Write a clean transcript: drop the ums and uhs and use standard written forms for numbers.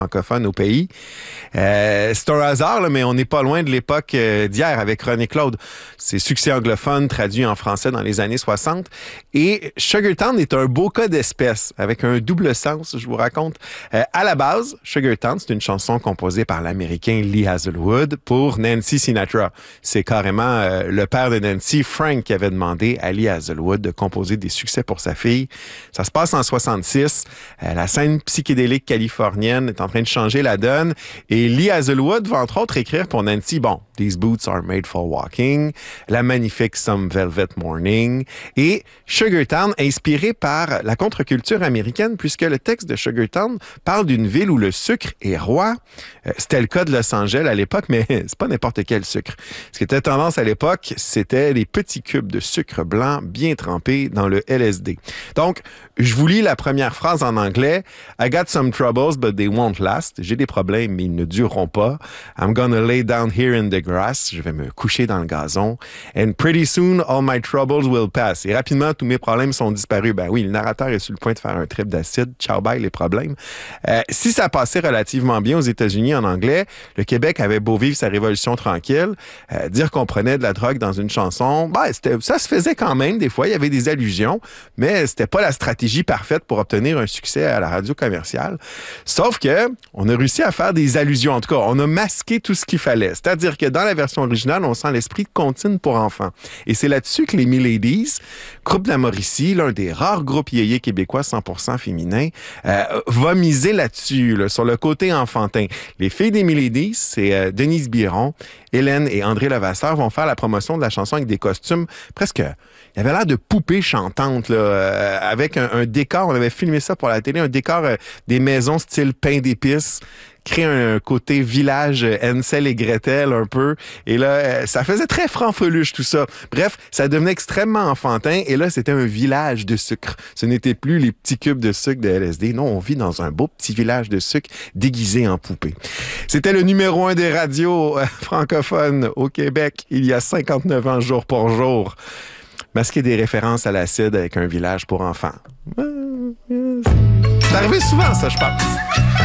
francophone au pays. C'est un hasard, là, mais on n'est pas loin de l'époque d'hier avec René Claude. C'est succès anglophone traduit en français dans les années 60. Et Sugar Town est un beau cas d'espèce avec un double sens, je vous raconte. À la base, Sugar Town, c'est une chanson composée par l'Américain Lee Hazlewood pour Nancy Sinatra. C'est carrément le père de Nancy, Frank, qui avait demandé à Lee Hazlewood de composer des succès pour sa fille. Ça se passe en 66. La scène psychédélique californienne est en train de changer la donne. Et Lee Hazlewood va entre autres écrire pour Nancy, bon, These Boots Are Made for Walking, la magnifique Some Velvet Morning et Sugar Town, inspiré par la contre-culture américaine, puisque le texte de Sugar Town parle d'une ville où le sucre est roi. C'était le cas de Los Angeles à l'époque, mais c'est pas n'importe quel sucre. Ce qui était tendance à l'époque, c'était les petits cubes de sucre blanc bien trempés dans le LSD. Donc, je vous lis la première phrase en anglais. I got some troubles, but they won't last. J'ai des problèmes, mais ils ne dureront pas. I'm gonna lay down here in the grass. Je vais me coucher dans le gazon. And pretty soon, all my troubles will pass. Et rapidement, tous mes problèmes sont disparus. Ben oui, le narrateur est sur le point de faire un trip d'acide. Ciao, bye, les problèmes. Si ça passait relativement bien aux États-Unis en anglais, le Québec avait beau vivre sa révolution tranquille. Dire qu'on prenait de la drogue dans une chanson, ben, ça se faisait quand même. Des fois, il y avait des allusions, mais c'était pas la stratégie parfaite pour obtenir un succès à la radio commerciale. Sauf que on a réussi à faire des allusions. En tout cas, on a masqué tout ce qu'il fallait. C'est-à-dire que dans la version originale, on sent l'esprit de comptine pour enfants. Et c'est là-dessus que les Miladies, groupe de la Mauricie, l'un des rares groupes yéyé québécois 100% féminins, va miser là-dessus, là, sur le côté enfantin. Les filles des Miladies, c'est Denise Biron, Hélène et André Levasseur vont faire la promotion de la chanson avec des costumes presque... Il avait l'air de poupées chantantes, là, avec un décor. On avait filmé ça pour la télé, un décor des maisons style pain d'épices, créer un côté village Hansel et Gretel un peu. Et là, ça faisait très franc-feluche tout ça. Bref, ça devenait extrêmement enfantin. Et là, c'était un village de sucre. Ce n'était plus les petits cubes de sucre de LSD. Non, on vit dans un beau petit village de sucre déguisé en poupée. C'était le numéro 1 des radios francophones au Québec il y a 59 ans, jour pour jour. Masquer des références à l'acide avec un village pour enfants. C'est arrivé souvent, ça, je pense.